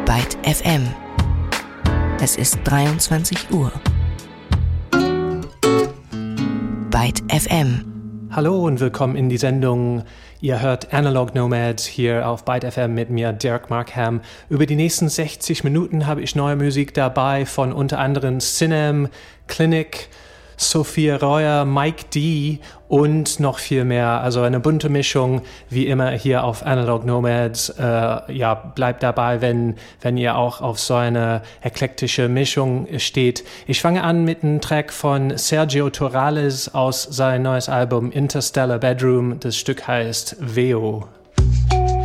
Byte FM. Es ist 23 Uhr. Byte FM. Hallo und willkommen in die Sendung. Ihr hört Analog Nomad hier auf Byte FM mit mir, Derek Markham. Über die nächsten 60 Minuten habe ich neue Musik dabei von unter anderem Cinem, Clinic, Sophia Royer, Mike D und noch viel mehr. Also eine bunte Mischung, wie immer hier auf Analog Nomads. Bleibt dabei, wenn ihr auch auf so eine eklektische Mischung steht. Ich fange an mit einem Track von Sergio Torales aus seinem neues Album Interstellar Bedroom. Das Stück heißt Veo.